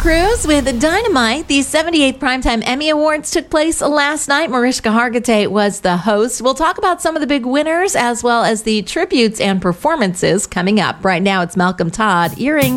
Cruz with Dynamite. The 78th Primetime Emmy Awards took place last night. Mariska Hargitay was the host. We'll talk about some of the big winners as well as the tributes and performances coming up. Right now, it's Malcolm Todd, Earring.